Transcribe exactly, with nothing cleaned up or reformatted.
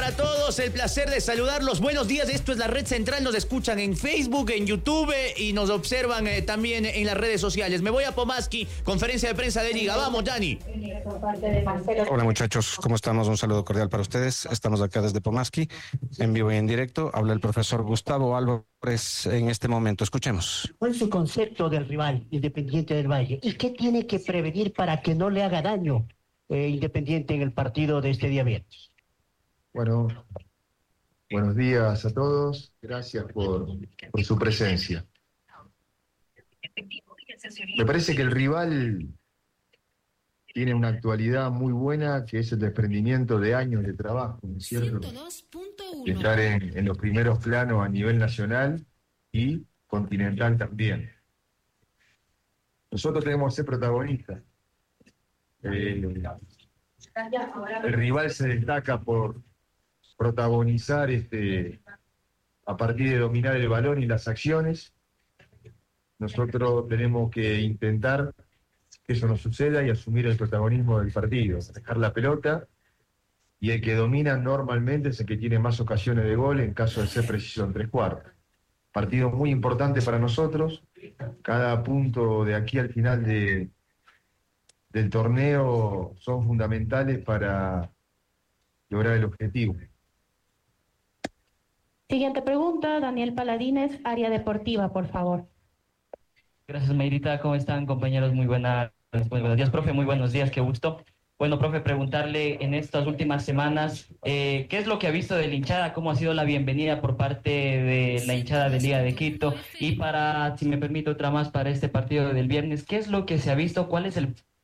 para todos, el placer de saludarlos. Buenos días, esto es la Red Central. Nos escuchan en Facebook, en YouTube y nos observan eh, también en las redes sociales. Me voy a Pomaski, conferencia de prensa de Liga. Vamos, Dani. Hola muchachos, ¿cómo estamos? Un saludo cordial para ustedes. Estamos acá desde Pomaski, en vivo y en directo. Habla el profesor Gustavo Álvarez en este momento. Escuchemos. ¿Cuál es su concepto del rival, Independiente del Valle? ¿Y qué tiene que prevenir para que no le haga daño eh, Independiente en el partido de este día viernes? Bueno, buenos días a todos. Gracias por, por su presencia. Me parece que el rival tiene una actualidad muy buena, que es el desprendimiento de años de trabajo, ¿no es cierto? De estar en, en los primeros planos a nivel nacional y continental también. Nosotros tenemos que ser protagonistas. Eh, el rival se destaca por protagonizar este, a partir de dominar el balón y las acciones. Nosotros tenemos que intentar que eso no suceda y asumir el protagonismo del partido, dejar la pelota, y el que domina normalmente es el que tiene más ocasiones de gol en caso de ser preciso en tres cuartos. Partido muy importante para nosotros. Cada punto de aquí al final de, del torneo son fundamentales para lograr el objetivo. Siguiente pregunta, Daniel Paladines, área deportiva, por favor. Gracias, Mayrita. ¿Cómo están, compañeros? Muy buenas, muy buenos días, profe. Muy buenos días, qué gusto. Bueno, profe, preguntarle en estas últimas semanas, eh, ¿qué es lo que ha visto de la hinchada? ¿Cómo ha sido la bienvenida por parte de la hinchada de Liga de Quito? Y para, si me permite otra más, para este partido del viernes, ¿qué es lo que se ha visto? ¿Cuál es el